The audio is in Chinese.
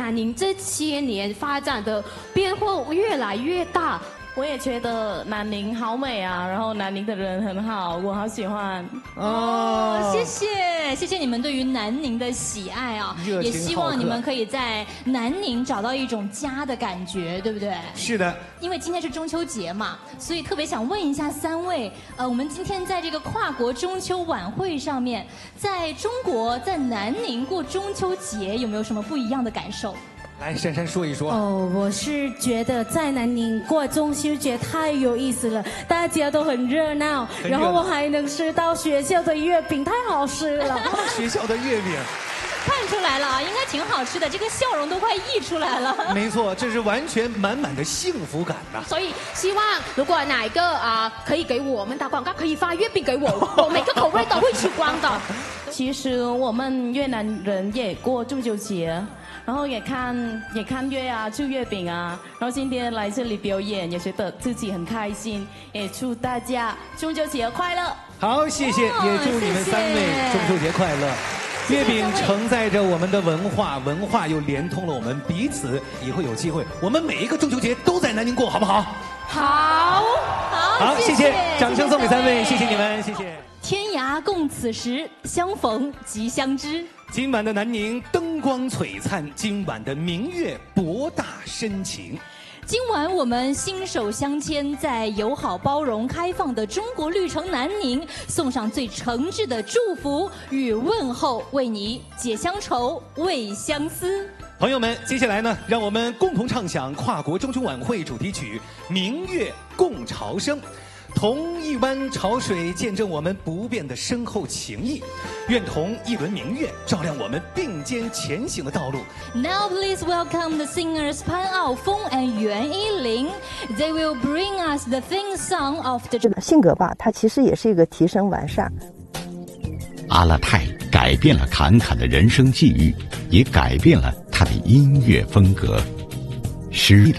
南宁这些年发展的变化越来越大。 我也觉得南宁好美啊，然后南宁的人很好，我好喜欢。 谢谢你们对于南宁的喜爱啊，也希望你们可以在南宁找到一种家的感觉，对不对？ 是的。 因为今天是中秋节嘛，所以特别想问一下三位，我们今天在这个跨国中秋晚会上面，在中国在南宁过中秋节有没有什么不一样的感受？ 来，珊珊说一说。 我是觉得在南宁过中秋节太有意思了，大家都很热闹，然后我还能吃到学校的月饼，太好吃了。 学校的月饼。 看出来了啊，应该挺好吃的，这个笑容都快溢出来了。 没错，这是完全满满的幸福感呐。 所以希望如果哪一个可以给我们打广告，可以发月饼给我，我每个口味都会吃光的。 其实我们越南人也过中秋节，然后也看月啊，吃月饼啊，然后今天来这里表演，也觉得自己很开心，也祝大家中秋节快乐。 好，谢谢，也祝你们三位中秋节快乐。月饼承载着我们的文化，文化又连通了我们彼此。以后有机会，我们每一个中秋节都在南宁过，好不好？ 好， 谢谢，掌声送给三位，谢谢你们，谢谢。 天涯共此时，相逢即相知。 今晚的南宁灯光璀璨，今晚的明月博大深情。 今晚我们携手相牵，在友好包容开放的中国绿城南宁，送上最诚挚的祝福与问候，为你解乡愁，慰相思。 朋友们，接下来呢，让我们共同唱响跨国中秋晚会主题曲《明月共潮生》。同一湾潮水见证我们不变的深厚情谊，愿同一轮明月照亮我们并肩前行的道路。 Now please welcome the singers Pan Aofeng and Yuan Yiling. They will bring us the theme song of the 性格吧，它其实也是一个提升完善。 阿勒泰改变了侃侃的人生际遇，也改变了他的音乐风格。诗